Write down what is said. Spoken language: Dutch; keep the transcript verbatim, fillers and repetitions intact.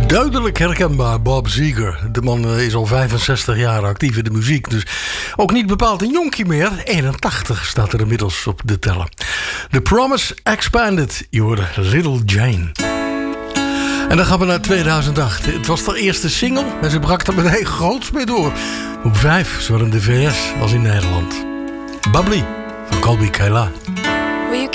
Duidelijk herkenbaar, Bob Seger. De man is al vijfenzestig jaar actief in de muziek. Dus ook niet bepaald een jonkie meer. eenentachtig staat er inmiddels op de teller. The Promise Expanded. Je hoorde Little Jane. En dan gaan we naar tweeduizend acht. Het was haar eerste single en ze brak er meteen groots mee door. Op vijf, zowel in de V S als in Nederland. Bubbly van Colby Kayla.